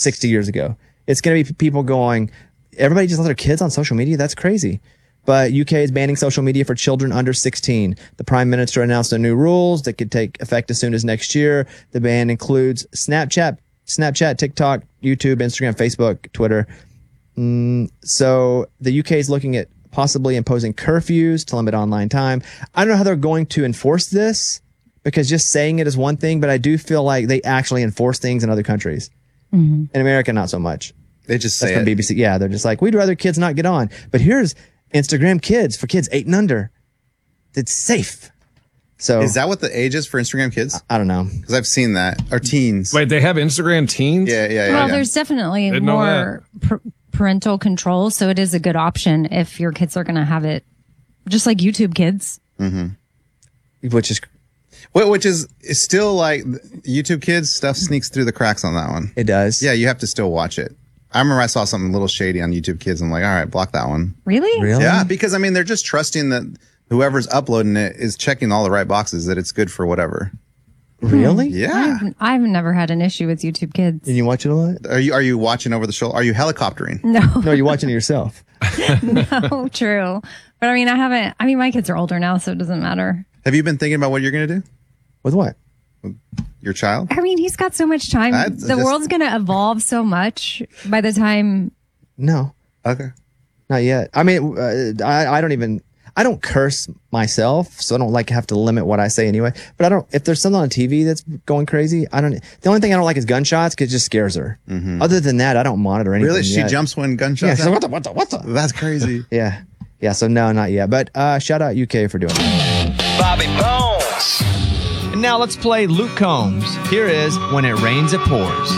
60 years ago. It's going to be people going, everybody just let their kids on social media? That's crazy. But UK is banning social media for children under 16. The Prime Minister announced the new rules that could take effect as soon as next year. The ban includes Snapchat, TikTok, YouTube, Instagram, Facebook, Twitter. So the UK is looking at possibly imposing curfews to limit online time. I don't know how they're going to enforce this, because just saying it is one thing, but I do feel like they actually enforce things in other countries. In America, not so much. They just say That's from BBC. Yeah, they're just like, we'd rather kids not get on. But here's Instagram Kids for kids 8 and under. It's safe. So Is that what the age is for Instagram Kids? I don't know. Because I've seen that. Or teens. Wait, they have Instagram teens? Yeah. Well, there's definitely Didn't know more parental control, so it is a good option if your kids are going to have it, just like YouTube Kids. Which is it's still like YouTube Kids stuff sneaks through the cracks on that one. It does. Yeah, you have to still watch it. I remember I saw something a little shady on YouTube Kids. I'm like, all right, block that one. Really? Yeah, because I mean, they're just trusting that whoever's uploading it is checking all the right boxes, that it's good for whatever. Really? Yeah. I've never had an issue with YouTube Kids. And you watch it a lot? Are you watching over the shoulder? Are you helicoptering? No, you're watching it yourself. No, true. But I mean, my kids are older now, so it doesn't matter. Have you been thinking about what you're going to do? With what? Your child? I mean, he's got so much time. The world's going to evolve so much by the time. No. Okay. Not yet. I mean, I don't curse myself, so I don't like have to limit what I say anyway. But if there's something on TV that's going crazy, the only thing I don't like is gunshots, because it just scares her. Other than that, I don't monitor anything. Really? She jumps when gunshots? Yeah, so what the? That's crazy. Yeah. Yeah, so no, not yet. But shout out UK for doing that. Bobby Bones. And now let's play Luke Combs. Here is When It Rains, It Pours.